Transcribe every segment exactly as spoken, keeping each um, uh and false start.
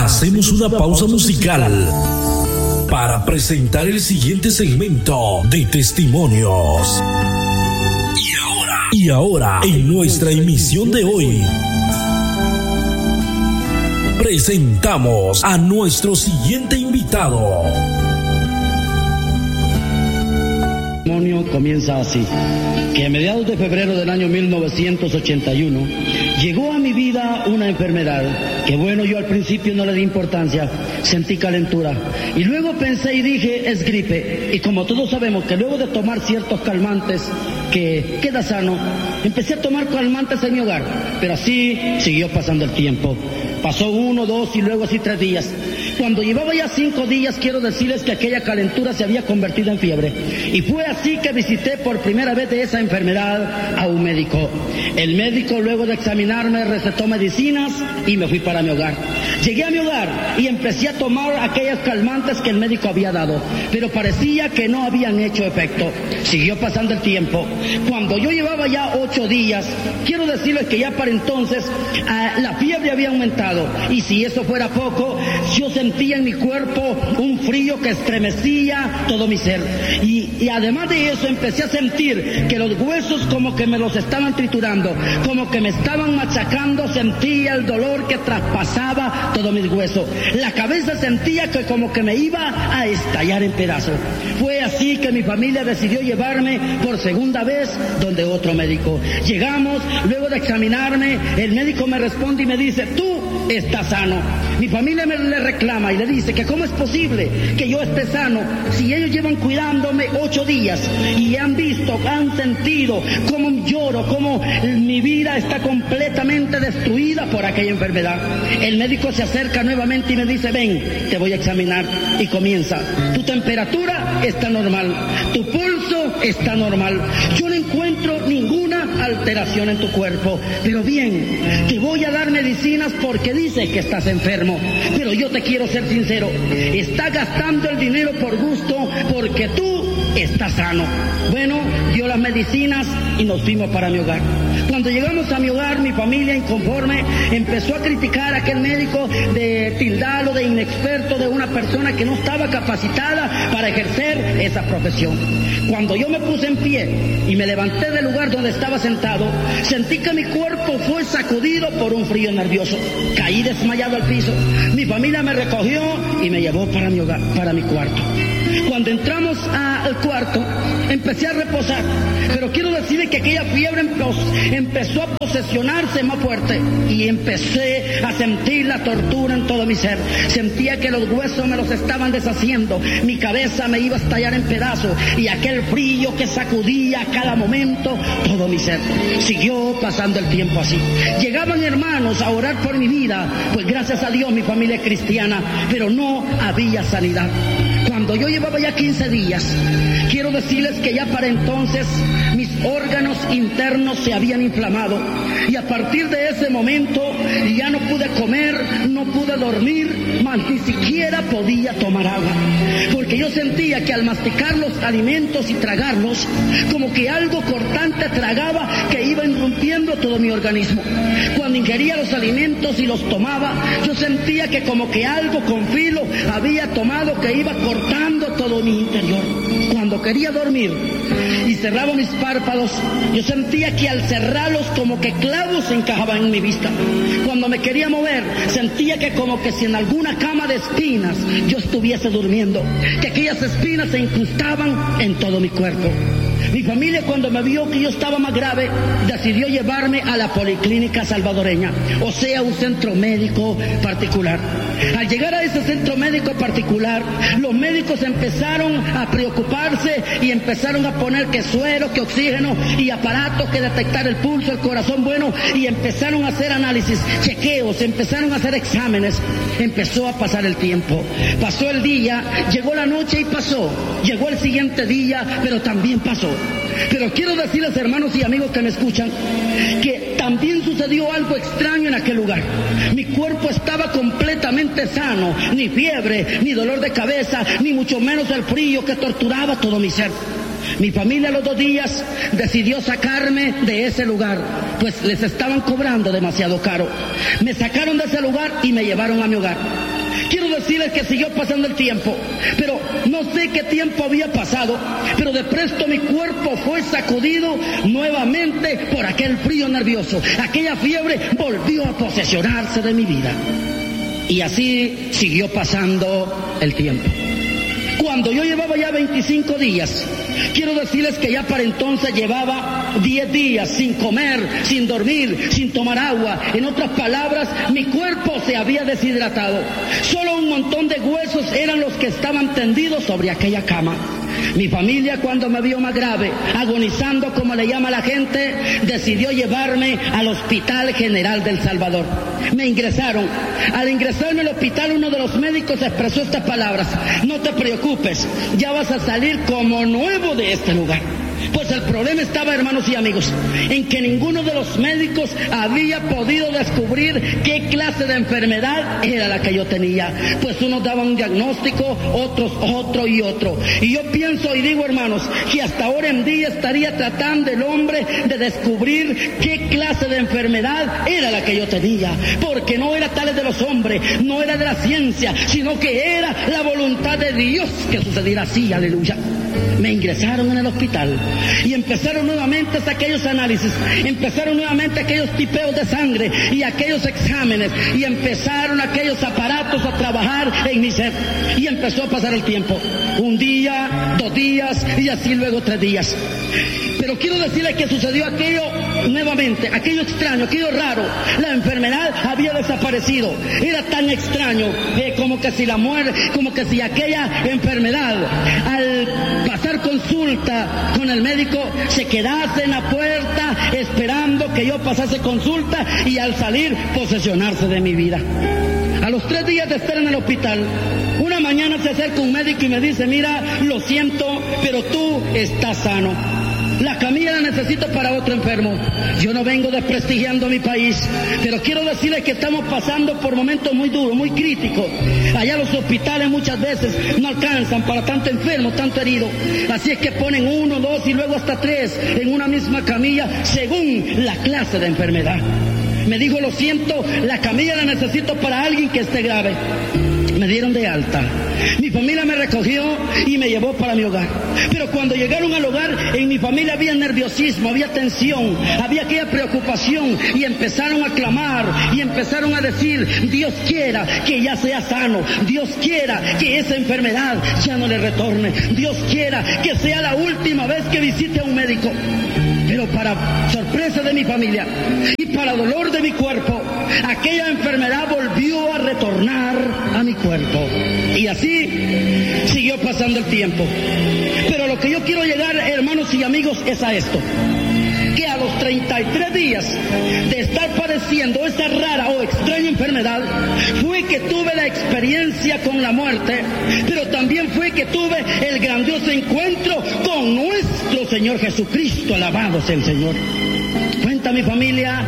Hacemos una pausa musical para presentar el siguiente segmento de testimonios. Y ahora, y ahora, en nuestra emisión de hoy, presentamos a nuestro siguiente invitado. El testimonio comienza así, que a mediados de febrero del año mil novecientos ochenta y uno llegó a mi vida una enfermedad que, bueno, yo al principio no le di importancia, sentí calentura y luego pensé y dije es gripe, y como todos sabemos que luego de tomar ciertos calmantes que queda sano, empecé a tomar calmantes en mi hogar, pero así siguió pasando el tiempo. Pasó uno, dos y luego así tres días. Cuando llevaba ya cinco días, quiero decirles que aquella calentura se había convertido en fiebre. Y fue así que visité por primera vez de esa enfermedad a un médico. El médico, luego de examinarme, recetó medicinas y me fui para mi hogar. Llegué a mi hogar y empecé a tomar aquellos calmantes que el médico había dado, pero parecía que no habían hecho efecto. Siguió pasando el tiempo. Cuando yo llevaba ya ocho días, quiero decirles que ya para entonces uh, la fiebre había aumentado. Y si eso fuera poco, yo sentía en mi cuerpo un frío que estremecía todo mi ser. Y, y además de eso empecé a sentir que los huesos como que me los estaban triturando, como que me estaban machacando. Sentía el dolor que traspasaba todos mis huesos. La cabeza sentía que como que me iba a estallar en pedazos. Fue así que mi familia decidió llevarme por segunda vez donde otro médico. Llegamos, luego de examinarme, el médico me responde y me dice, tú está sano. Mi familia me le reclama y le dice que cómo es posible que yo esté sano si ellos llevan cuidándome ocho días y han visto, han sentido cómo lloro, cómo mi vida está completamente destruida por aquella enfermedad. El médico se acerca nuevamente y me dice, ven, te voy a examinar, y comienza. Tu temperatura está normal, tu pulso está normal, yo no encuentro ninguna alteración en tu cuerpo, pero bien, te voy a dar medicinas porque dices que estás enfermo, pero yo te quiero ser sincero, estás gastando el dinero por gusto porque tú estás sano. Bueno, dio las medicinas y nos fuimos para mi hogar. Cuando llegamos a mi hogar, mi familia inconforme empezó a criticar a aquel médico, de tildarlo de inexperto, de una persona que no estaba capacitada para ejercer esa profesión. Cuando yo me puse en pie y me levanté del lugar donde estaba sentado, sentí que mi cuerpo fue sacudido por un frío nervioso. Caí desmayado al piso. Mi familia me recogió y me llevó para mi hogar, para mi cuarto. Cuando entramos al cuarto, empecé a reposar, pero quiero decirles que aquella fiebre empezó a posesionarse más fuerte y empecé a sentir la tortura en todo mi ser. Sentía que los huesos me los estaban deshaciendo, mi cabeza me iba a estallar en pedazos y aquel frío que sacudía a cada momento todo mi ser. Siguió pasando el tiempo así. Llegaban hermanos a orar por mi vida, pues gracias a Dios mi familia es cristiana, pero no había sanidad. Cuando yo llevaba ya quince días, quiero decirles que ya para entonces mis órganos internos se habían inflamado y a partir de ese momento ya no pude comer, no pude dormir, más ni siquiera podía tomar agua, porque yo sentía que al masticar los alimentos y tragarlos, como que algo cortante tragaba que iba irrumpiendo todo mi organismo. Cuando ingería los alimentos y los tomaba, yo sentía que como que algo con filo había tomado que iba cortando todo mi interior. Cuando quería dormir y cerraba mis párpados, yo sentía que al cerrarlos como que clavos se encajaban en mi vista. Cuando me quería mover, sentía que como que si en alguna cama de espinas yo estuviese durmiendo, que aquellas espinas se incrustaban en todo mi cuerpo. Mi familia, cuando me vio que yo estaba más grave, decidió llevarme a la Policlínica Salvadoreña, o sea, un centro médico particular. Al llegar a ese centro médico particular, los médicos empezaron a preocuparse y empezaron a poner que suero, que oxígeno y aparatos que detectar el pulso, el corazón, bueno, y empezaron a hacer análisis, chequeos, empezaron a hacer exámenes. Empezó a pasar el tiempo, pasó el día, llegó la noche y pasó, llegó el siguiente día, pero también pasó. Pero quiero decirles, hermanos y amigos que me escuchan, que también sucedió algo extraño en aquel lugar. Mi cuerpo estaba completamente sano, ni fiebre, ni dolor de cabeza, ni mucho menos el frío que torturaba todo mi ser. Mi familia a los dos días decidió sacarme de ese lugar, pues les estaban cobrando demasiado caro. Me sacaron de ese lugar y me llevaron a mi hogar. quiero decirles que siguió pasando el tiempo, pero no sé qué tiempo había pasado, pero de presto mi cuerpo fue sacudido nuevamente por aquel frío nervioso. Aquella fiebre volvió a posesionarse de mi vida. Y así siguió pasando el tiempo. Cuando yo llevaba ya veinticinco días, quiero decirles que ya para entonces llevaba diez días sin comer, sin dormir, sin tomar agua. En otras palabras, mi cuerpo se había deshidratado. Solo un montón de huesos eran los que estaban tendidos sobre aquella cama. Mi familia, cuando me vio más grave, agonizando como le llama la gente, decidió llevarme al Hospital General del Salvador. Me ingresaron. Al ingresarme al hospital, uno de los médicos expresó estas palabras: no te preocupes, ya vas a salir como nuevo de este lugar. Pues el problema estaba, hermanos y amigos, en que ninguno de los médicos había podido descubrir qué clase de enfermedad era la que yo tenía. Pues unos daban un diagnóstico, otros otro y otro. Y yo pienso y digo, hermanos, que hasta ahora en día estaría tratando el hombre de descubrir qué clase de enfermedad era la que yo tenía. Porque no era tal de los hombres, no era de la ciencia, sino que era la voluntad de Dios que sucediera así, aleluya. Me ingresaron en el hospital y empezaron nuevamente aquellos análisis, empezaron nuevamente aquellos tipeos de sangre y aquellos exámenes, y empezaron aquellos aparatos a trabajar en mi ser, y empezó a pasar el tiempo, un día, dos días y así luego tres días. Pero quiero decirles que sucedió aquello nuevamente, aquello extraño, aquello raro. La enfermedad había desaparecido. Era tan extraño eh, como que si la muerte, como que si aquella enfermedad, al pasar consulta con el médico, se quedase en la puerta esperando que yo pasase consulta, y al salir posesionarse de mi vida. A los tres días de estar en el hospital, una mañana se acerca un médico y me dice: mira, lo siento, pero tú estás sano. La camilla la necesito para otro enfermo. Yo no vengo desprestigiando mi país, pero quiero decirles que estamos pasando por momentos muy duros, muy críticos. Allá los hospitales muchas veces no alcanzan para tanto enfermo, tanto herido. Así es que ponen uno, dos y luego hasta tres en una misma camilla según la clase de enfermedad. Me dijo: lo siento, la camilla la necesito para alguien que esté grave. Me dieron de alta. Mi familia me recogió y me llevó para mi hogar. Pero cuando llegaron al hogar, en mi familia había nerviosismo, había tensión, había aquella preocupación, y empezaron a clamar y empezaron a decir: Dios quiera que ya sea sano, Dios quiera que esa enfermedad ya no le retorne, Dios quiera que sea la última vez que visite a un médico. Pero para sorpresa de mi familia y para dolor de mi cuerpo, aquella enfermedad volvió a retornar a mi cuerpo. Y así siguió pasando el tiempo. Pero lo que yo quiero llegar, hermanos y amigos, es a esto: que a los treinta y tres días de estar padeciendo esta rara o extraña enfermedad, fue que tuve la experiencia con la muerte, pero también fue que tuve el grandioso encuentro con nuestro Señor Jesucristo. Alabado sea el Señor. Cuenta mi familia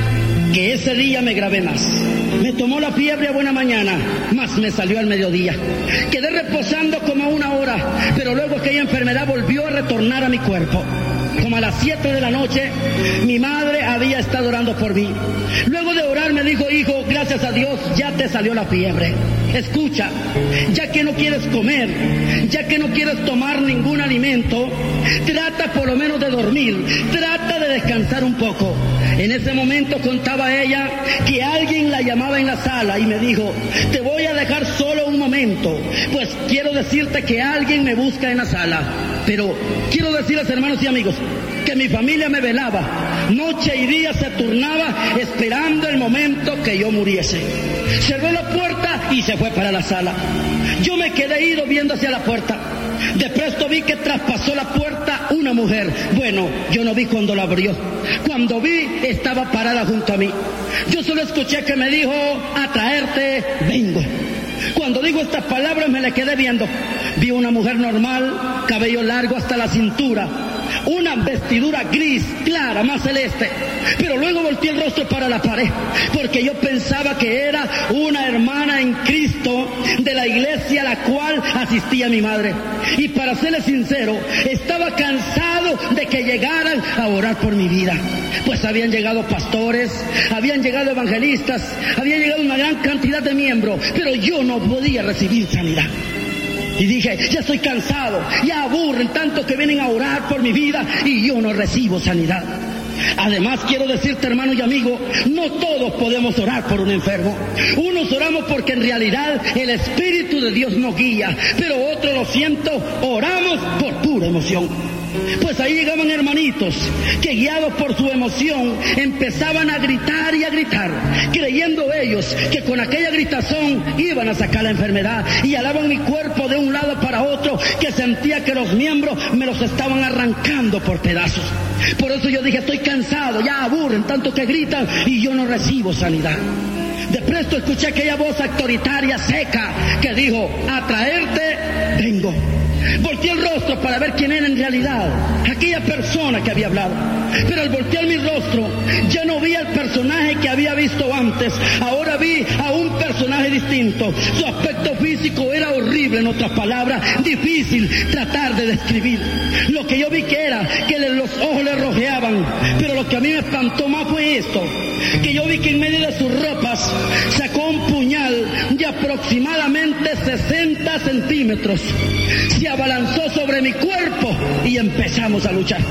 que ese día me grabé más. Me tomó la fiebre a buena mañana, mas me salió al mediodía. Quedé reposando como una hora, pero luego aquella enfermedad volvió a retornar a mi cuerpo. Como a las siete de la noche, mi madre había estado orando por mí. Luego de orar me dijo: hijo, gracias a Dios ya te salió la fiebre. Escucha, ya que no quieres comer, ya que no quieres tomar ningún alimento, trata por lo menos de dormir, trata de descansar un poco. En ese momento contaba ella que alguien la llamaba en la sala y me dijo: te voy a dejar solo un momento, pues quiero decirte que alguien me busca en la sala. Pero quiero decirles, hermanos y amigos, que mi familia me velaba, noche y día se turnaba esperando el momento que yo muriese. Cerró la puerta y se fue para la sala. Yo me quedé ido viendo hacia la puerta. De presto vi que traspasó la puerta una mujer. Bueno, yo no vi cuando la abrió. Cuando vi, estaba parada junto a mí. Yo solo escuché que me dijo: a traerte vengo. Cuando digo estas palabras me le quedé viendo. Vi una mujer normal, cabello largo hasta la cintura, una vestidura gris, clara, más celeste. Pero luego volteé el rostro para la pared, porque yo pensaba que era una hermana en Cristo de la iglesia a la cual asistía a mi madre. Y para serles sincero, estaba cansado de que llegaran a orar por mi vida. Pues habían llegado pastores, habían llegado evangelistas, había llegado una gran cantidad de miembros, pero yo no podía recibir sanidad. Y dije, ya estoy cansado, ya aburren tanto que vienen a orar por mi vida y yo no recibo sanidad. Además, quiero decirte, hermano y amigo, no todos podemos orar por un enfermo. Unos oramos porque en realidad el Espíritu de Dios nos guía, pero otros, lo siento, oramos por pura emoción. Pues ahí llegaban hermanitos que, guiados por su emoción, empezaban a gritar y a gritar, creyendo ellos que con aquella gritazón iban a sacar la enfermedad, y alaban mi cuerpo de un lado para otro, que sentía que los miembros me los estaban arrancando por pedazos. Por eso yo dije, estoy cansado, ya aburren tanto que gritan y yo no recibo sanidad. De presto escuché aquella voz autoritaria, seca, que dijo, a traerte vengo. Volteé el rostro para ver quién era en realidad aquella persona que había hablado. Pero al voltear mi rostro, ya no vi al personaje que había visto antes. Ahora vi a un personaje distinto. Su aspecto físico era horrible, en otras palabras, difícil tratar de describir. Lo que yo vi que era que los ojos le rojeaban. Pero lo que a mí me espantó más fue esto, que yo vi que en medio de sus ropas sacó un puñal de aproximadamente sesenta centímetros. Se abalanzó sobre mi cuerpo y empezamos a luchar.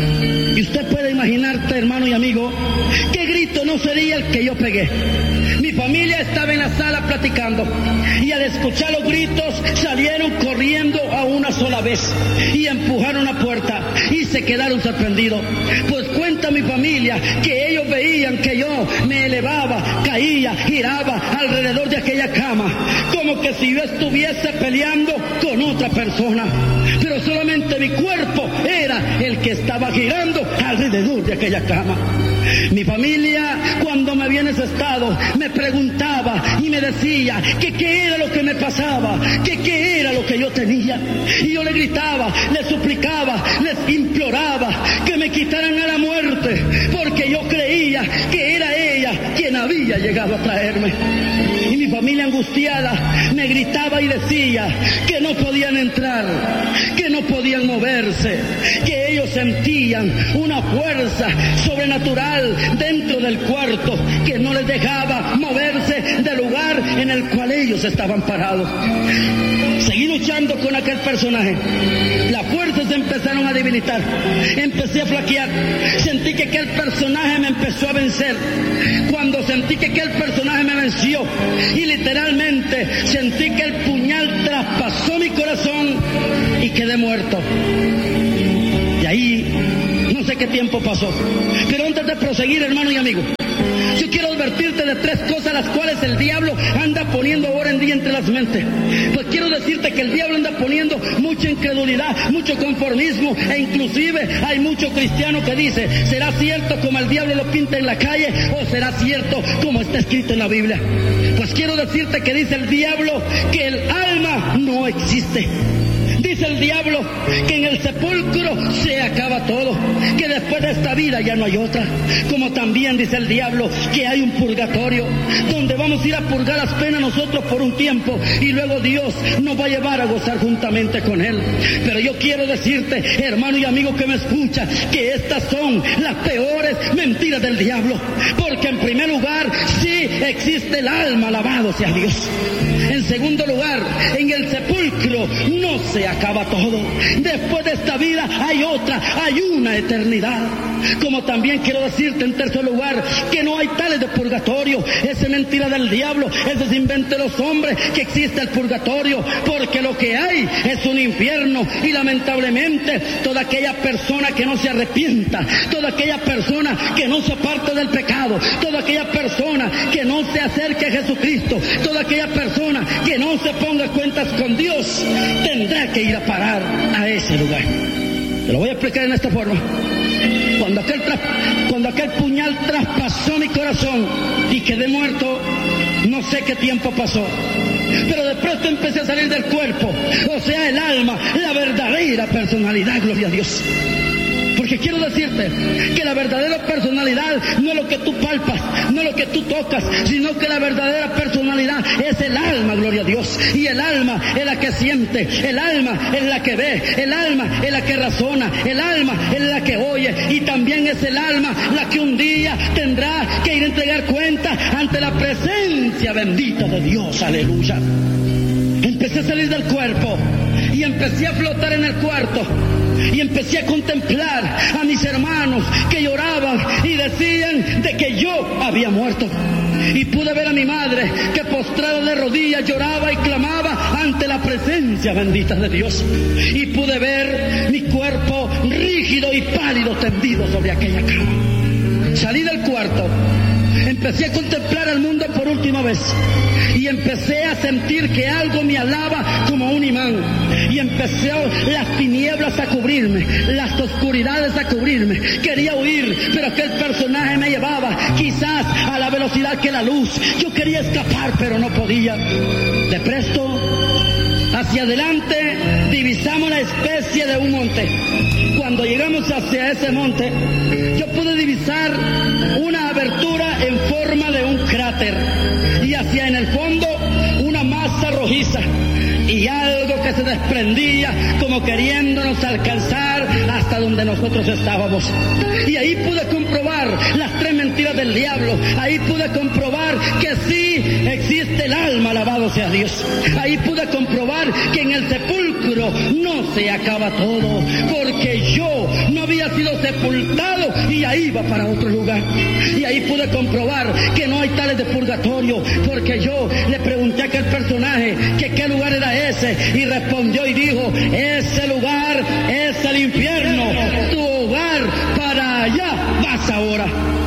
Y usted puede imaginarte, hermano y amigo, qué grito no sería el que yo pegué. Mi familia estaba en la sala platicando y al escuchar los gritos salieron corriendo a una sola vez y empujaron la puerta y se quedaron sorprendidos. Pues cuenta mi familia que ellos veían que yo me elevaba, caía, giraba alrededor de aquella cama, como que si yo estuviese peleando con otra persona, pero solamente mi cuerpo era el que estaba girando alrededor de aquella cama. Mi familia, cuando me vi en ese estado, me preguntaba y me decía que qué era lo que me pasaba, que qué era lo que yo tenía. Y yo le gritaba, le suplicaba, les imploraba que me quitaran a la muerte, porque yo creía que era ella quien había llegado a traerme. Y mi familia, angustiada, me gritaba y decía que no podían entrar, que no podían moverse, que ellos sentían una fuerza sobrenatural dentro del cuarto que no les dejaba moverse del lugar en el cual ellos estaban parados. Seguí luchando con aquel personaje. Las fuerzas se empezaron a debilitar. Empecé a flaquear. Sentí que aquel personaje me empezó a vencer. Cuando sentí que aquel personaje me venció y literalmente sentí que el puñal traspasó mi corazón y quedé muerto. Y ahí no sé qué tiempo pasó. Pero antes de proseguir, hermano y amigo, yo quiero advertirte de tres cosas las cuales el diablo anda poniendo ahora en día entre las mentes. Pues quiero decirte que el diablo anda poniendo mucha incredulidad, mucho conformismo, e inclusive hay mucho cristiano que dice, ¿será cierto como el diablo lo pinta en la calle o será cierto como está escrito en la Biblia? Pues quiero decirte que dice el diablo que el alma no existe. Dice el diablo que en el sepulcro se acaba todo, que después de esta vida ya no hay otra. Como también dice el diablo que hay un purgatorio, donde vamos a ir a purgar las penas nosotros por un tiempo y luego Dios nos va a llevar a gozar juntamente con Él. Pero yo quiero decirte, hermano y amigo que me escucha, que estas son las peores mentiras del diablo. Porque en primer lugar, sí existe el alma, alabado sea Dios. En segundo lugar, en el sepulcro no se acaba todo. Después de esta vida hay otra, hay una eternidad. Como también quiero decirte en tercer lugar que no hay tales de purgatorio. Esa es mentira del diablo, ese es invento de los hombres que existe el purgatorio, porque lo que hay es un infierno y lamentablemente toda aquella persona que no se arrepienta, toda aquella persona que no se aparte del pecado, toda aquella persona que no se acerque a Jesucristo, toda aquella persona que no se ponga cuentas con Dios, tendrá que ir a parar a ese lugar. Te lo voy a explicar en esta forma. Cuando aquel, tra- cuando aquel puñal traspasó mi corazón y quedé muerto, no sé qué tiempo pasó, pero de pronto empecé a salir del cuerpo, o sea, el alma, la verdadera personalidad, gloria a Dios. Porque quiero decirte que la verdadera personalidad no es lo que tú palpas, no es lo que tú tocas, sino que la verdadera personalidad es el alma, gloria gloria a Dios. Y el alma es la que siente, el alma es la que ve, el alma es la que razona, el alma es la que oye, y también es el alma la que un día tendrá que ir a entregar cuenta ante la presencia bendita de Dios. Aleluya. Empecé a salir del cuerpo y empecé a flotar en el cuarto y empecé a contemplar a mis hermanos que lloraban y decían de que yo había muerto. Y pude ver a mi madre que postrada de rodillas lloraba y clamaba ante la presencia bendita de Dios. Y pude ver mi cuerpo rígido y pálido tendido sobre aquella cama. Salí del cuarto, empecé a contemplar el mundo por última vez y empecé a sentir que algo me alaba como un imán, y empecé las tinieblas a cubrirme, las oscuridades a cubrirme. Quería huir, pero aquel personaje me llevaba quizás a la velocidad que la luz. Yo quería escapar, pero no podía. De presto, hacia adelante divisamos la especie de un monte. Cuando llegamos hacia ese monte, yo pude divisar una abertura en forma de un cráter y hacia en el fondo una masa rojiza y algo que se desprendía como queriéndonos alcanzar hasta donde nosotros estábamos. Y ahí pude comprobar las tres mentiras del diablo. Ahí pude comprobar que sí existe el alma, alabado sea Dios. Ahí pude comprobar que en el sepulcro no se acaba todo, porque yo no había sido sepultado y ahí iba para otro lugar. Y ahí pude comprobar que no hay tales de purgatorio, porque yo le pregunté a aquel personaje que qué lugar era ese, y respondió y dijo: ese lugar es el infierno, tu hogar, para allá vas ahora.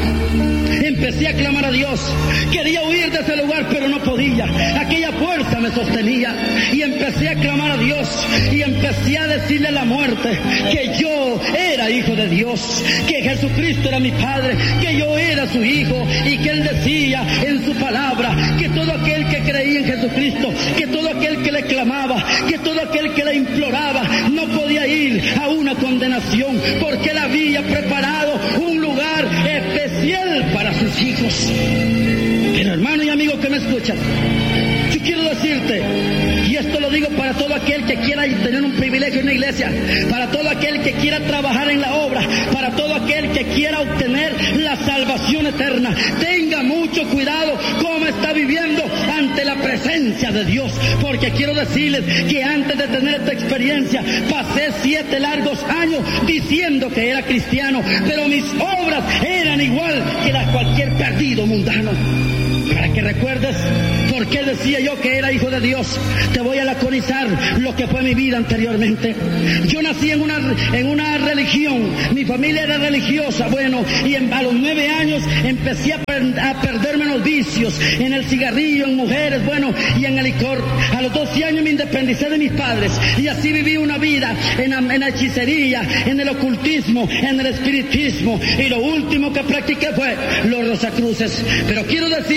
Empecé a clamar a Dios, quería huir de ese lugar pero no podía, aquella fuerza me sostenía, y empecé a clamar a Dios y empecé a decirle a la muerte que yo era hijo de Dios, que Jesucristo era mi Padre, que yo era su hijo, y que Él decía en su palabra que todo aquel que creía en Jesucristo, que todo aquel que le clamaba, que todo aquel que le imploraba no podía ir a una condenación, porque Él había preparado un lugar especial para sus hijos. Pero hermano y amigo que me escuchan, yo quiero decirte, y esto lo digo para todo aquel que quiera tener un privilegio en una iglesia, para todo aquel que quiera trabajar en la obra, para todo aquel que quiera obtener la salvación eterna, tenga mucho cuidado cómo está viviendo ante la presencia de Dios, porque quiero decirles que antes de tener esta experiencia pasé siete largos años diciendo que era cristiano, pero mis obras eran igual que las de cualquier perdido mundano. Para que recuerdes por qué decía yo que era hijo de Dios, te voy a laconizar lo que fue mi vida anteriormente. Yo nací en una, en una religión, mi familia era religiosa, bueno, y en, a los nueve años empecé a, per, a perderme en los vicios, en el cigarrillo, en mujeres, bueno, y en el licor. A los doce años me independicé de mis padres, y así viví una vida en, en la hechicería, en el ocultismo, en el espiritismo, y lo último que practiqué fue los rosacruces. Pero quiero decir